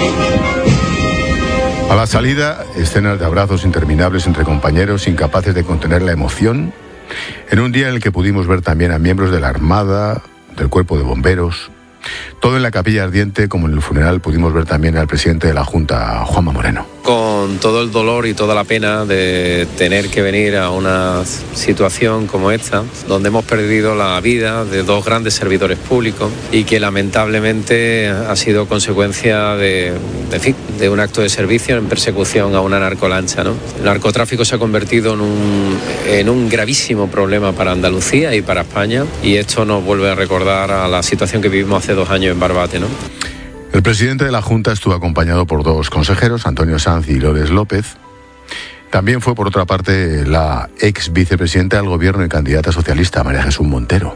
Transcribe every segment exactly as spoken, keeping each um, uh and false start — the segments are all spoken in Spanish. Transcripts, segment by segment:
A la salida, escenas de abrazos interminables entre compañeros incapaces de contener la emoción, en un día en el que pudimos ver también a miembros de la Armada, del Cuerpo de Bomberos. Todo en la Capilla Ardiente, como en el funeral, pudimos ver también al presidente de la Junta, Juanma Moreno. Con todo el dolor y toda la pena de tener que venir a una situación como esta, donde hemos perdido la vida de dos grandes servidores públicos y que lamentablemente ha sido consecuencia de, de, fin, de un acto de servicio en persecución a una narcolancha, ¿no? El narcotráfico se ha convertido en un, en un gravísimo problema para Andalucía y para España, y esto nos vuelve a recordar a la situación que vivimos hace dos años en Barbate, ¿no? El presidente de la Junta estuvo acompañado por dos consejeros, Antonio Sanz y Lourdes López. También fue, por otra parte, la ex vicepresidenta del Gobierno y candidata socialista, María Jesús Montero.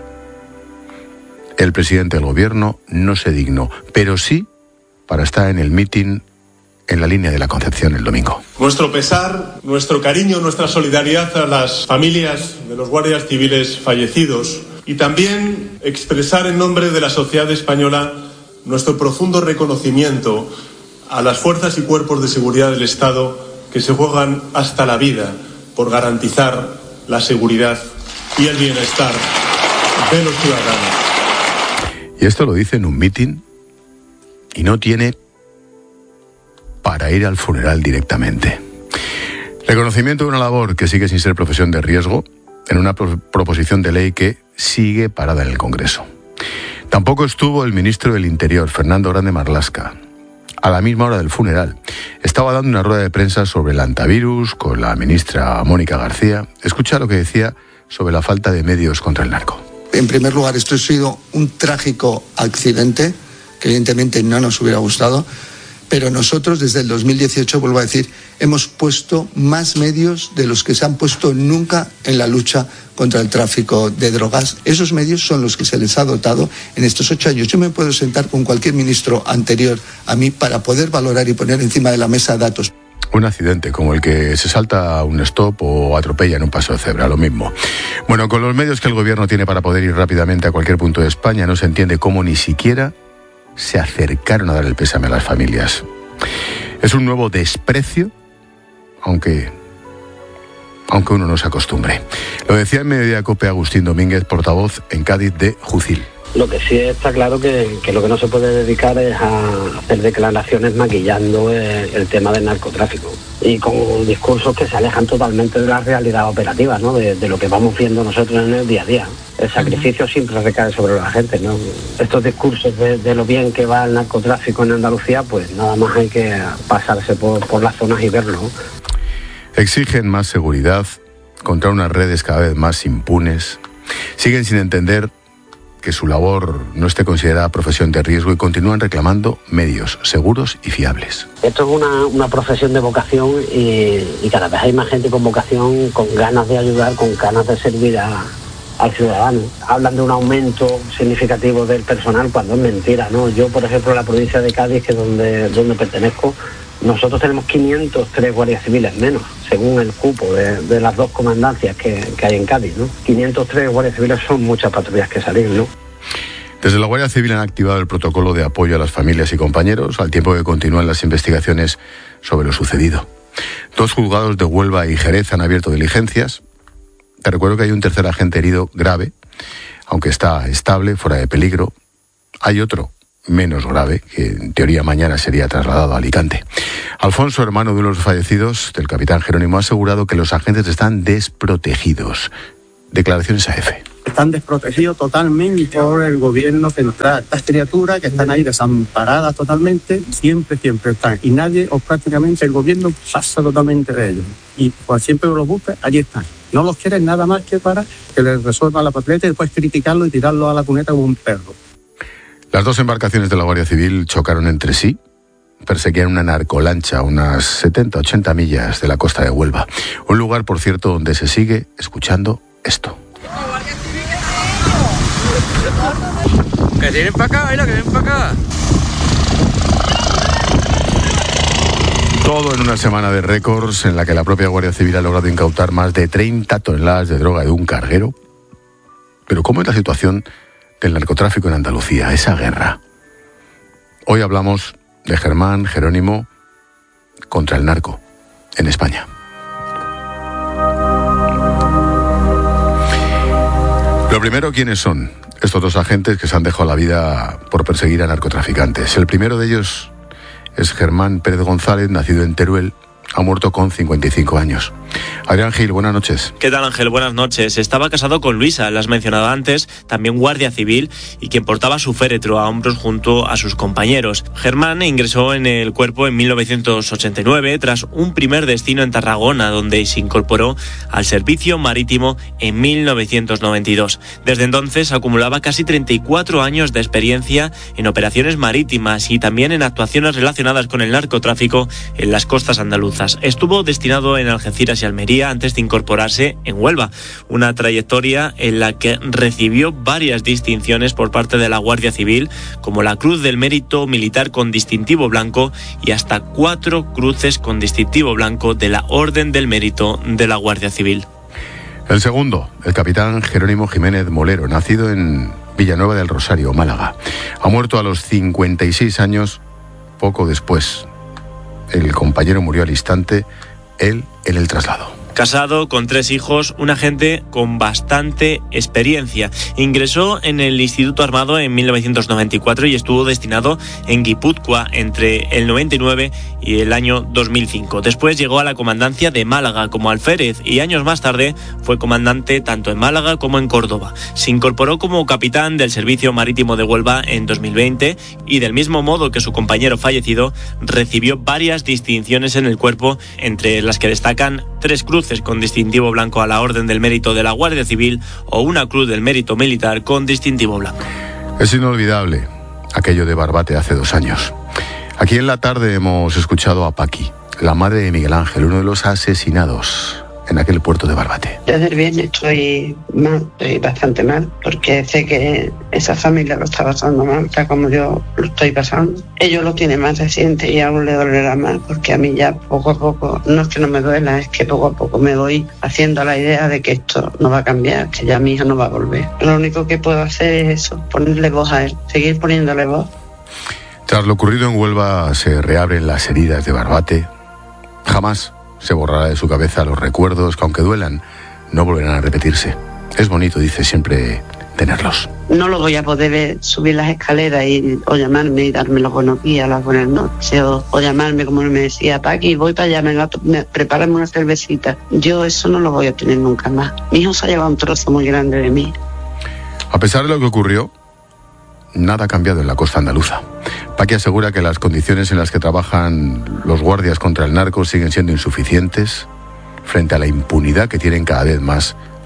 El presidente del Gobierno no se dignó, pero sí para estar en el mitin en la línea de la Concepción el domingo. Nuestro pesar, nuestro cariño, nuestra solidaridad a las familias de los guardias civiles fallecidos, y también expresar en nombre de la sociedad española nuestro profundo reconocimiento a las fuerzas y cuerpos de seguridad del Estado que se juegan hasta la vida por garantizar la seguridad y el bienestar de los ciudadanos. Y esto lo dice en un mitin y no tiene para ir al funeral directamente. Reconocimiento de una labor que sigue sin ser profesión de riesgo en una pro- proposición de ley que sigue parada en el Congreso. Tampoco estuvo el ministro del Interior, Fernando Grande Marlaska. A la misma hora del funeral, estaba dando una rueda de prensa sobre el antivirus con la ministra Mónica García. Escucha lo que decía sobre la falta de medios contra el narco. En primer lugar, esto ha sido un trágico accidente que evidentemente no nos hubiera gustado, pero nosotros desde el dos mil dieciocho, vuelvo a decir, hemos puesto más medios de los que se han puesto nunca en la lucha contra el tráfico de drogas. Esos medios son los que se les ha dotado en estos ocho años. Yo me puedo sentar con cualquier ministro anterior a mí para poder valorar y poner encima de la mesa datos. Un accidente como el que se salta un stop o atropella en un paso de cebra, lo mismo. Bueno, con los medios que el gobierno tiene para poder ir rápidamente a cualquier punto de España, no se entiende cómo ni siquiera se acercaron a dar el pésame a las familias. Es un nuevo desprecio, aunque, aunque uno no se acostumbre. Lo decía en Mediodía Cope Agustín Domínguez, portavoz en Cádiz de Jucil. Lo que sí está claro que, que lo que no se puede dedicar es a hacer declaraciones maquillando el, el tema del narcotráfico y con discursos que se alejan totalmente de la realidad operativa, ¿no? De, de lo que vamos viendo nosotros en el día a día. El sacrificio uh-huh. siempre recae sobre la gente, ¿no? Estos discursos de, de lo bien que va el narcotráfico en Andalucía, pues nada más hay que pasarse por, por las zonas y verlo. Exigen más seguridad contra unas redes cada vez más impunes. Siguen sin entender que su labor no esté considerada profesión de riesgo y continúan reclamando medios seguros y fiables. Esto es una, una profesión de vocación y, y cada vez hay más gente con vocación, con ganas de ayudar, con ganas de servir a, al ciudadano. Hablan de un aumento significativo del personal cuando es mentira, ¿no? Yo, por ejemplo, en la provincia de Cádiz, que es donde, donde pertenezco, nosotros tenemos quinientos tres guardias civiles menos, según el cupo de, de las dos comandancias que, que hay en Cádiz, ¿no? quinientos tres guardias civiles son muchas patrullas que salir, ¿no? Desde la Guardia Civil han activado el protocolo de apoyo a las familias y compañeros, al tiempo que continúan las investigaciones sobre lo sucedido. Dos juzgados de Huelva y Jerez han abierto diligencias. Te recuerdo que hay un tercer agente herido grave, aunque está estable, fuera de peligro. Hay otro menos grave, que en teoría mañana sería trasladado a Alicante. Alfonso, hermano de uno de los fallecidos, del capitán Jerónimo, ha asegurado que los agentes están desprotegidos. Declaraciones a Efe. Están desprotegidos totalmente por el gobierno central. Estas criaturas que están ahí desamparadas totalmente, siempre, siempre están. Y nadie, o prácticamente el gobierno, pasa totalmente de ellos. Y pues siempre los busca, allí están. No los quieren nada más que para que les resuelvan la papeleta y después criticarlo y tirarlo a la cuneta como un perro. Las dos embarcaciones de la Guardia Civil chocaron entre sí. Perseguían una narcolancha a unas setenta, ochenta millas de la costa de Huelva. Un lugar, por cierto, donde se sigue escuchando esto. Que vienen para acá, mira, que vienen para acá. Todo en una semana de récords en la que la propia Guardia Civil ha logrado incautar más de treinta toneladas de droga de un carguero. Pero ¿cómo es la situación del narcotráfico en Andalucía, esa guerra? Hoy hablamos de Germán Jerónimo contra el narco en España. Lo primero, ¿quiénes son estos dos agentes que se han dejado la vida por perseguir a narcotraficantes? El primero de ellos es Germán Pérez González, nacido en Teruel. Ha muerto con cincuenta y cinco años. Adrián Gil, buenas noches. ¿Qué tal, Ángel? Buenas noches. Estaba casado con Luisa, la has mencionado antes, también guardia civil y quien portaba su féretro a hombros junto a sus compañeros. Germán ingresó en el cuerpo en mil novecientos ochenta y nueve tras un primer destino en Tarragona, donde se incorporó al servicio marítimo en mil novecientos noventa y dos. Desde entonces acumulaba casi treinta y cuatro años de experiencia en operaciones marítimas y también en actuaciones relacionadas con el narcotráfico en las costas andaluzas. Estuvo destinado en Algeciras y Almería antes de incorporarse en Huelva, una trayectoria en la que recibió varias distinciones por parte de la Guardia Civil, como la Cruz del Mérito Militar con distintivo blanco y hasta cuatro cruces con distintivo blanco de la Orden del Mérito de la Guardia Civil. El segundo, el capitán Jerónimo Jiménez Molero, nacido en Villanueva del Rosario, Málaga. Ha muerto a los cincuenta y seis años, poco después. El compañero murió al instante, él en el traslado. Casado, con tres hijos, un agente con bastante experiencia. Ingresó en el Instituto Armado en mil novecientos noventa y cuatro y estuvo destinado en Guipúzcoa entre el noventa y nueve y el año dos mil cinco. Después llegó a la comandancia de Málaga como alférez y años más tarde fue comandante tanto en Málaga como en Córdoba. Se incorporó como capitán del Servicio Marítimo de Huelva en dos mil veinte y del mismo modo que su compañero fallecido recibió varias distinciones en el cuerpo, entre las que destacan tres cruces con distintivo blanco a la Orden del Mérito de la Guardia Civil o una Cruz del Mérito Militar con distintivo blanco. Es inolvidable aquello de Barbate hace dos años. Aquí en la tarde hemos escuchado a Paqui, la madre de Miguel Ángel, uno de los asesinados en aquel puerto de Barbate. Desde el viernes estoy mal, estoy bastante mal, porque sé que esa familia lo está pasando mal, tal como yo lo estoy pasando. Ellos lo tienen más reciente y aún le dolerá más, porque a mí ya poco a poco, no es que no me duela, es que poco a poco me voy haciendo la idea de que esto no va a cambiar, que ya mi hija no va a volver. Lo único que puedo hacer es eso, ponerle voz a él, seguir poniéndole voz. Tras lo ocurrido en Huelva se reabren las heridas de Barbate. Jamás se borrará de su cabeza los recuerdos que, aunque duelan, no volverán a repetirse. Es bonito, dice, siempre tenerlos. No lo voy a poder subir las escaleras y, o llamarme y darme los buenos días, las buenas noches, o, o llamarme como me decía Paqui, voy para allá, venga, me, prepárame una cervecita. Yo eso no lo voy a tener nunca más. Mi hijo se ha llevado un trozo muy grande de mí. A pesar de lo que ocurrió, nada ha cambiado en la costa andaluza. Paqui asegura que las condiciones en las que trabajan los guardias contra el narco siguen siendo insuficientes frente a la impunidad que tienen cada vez más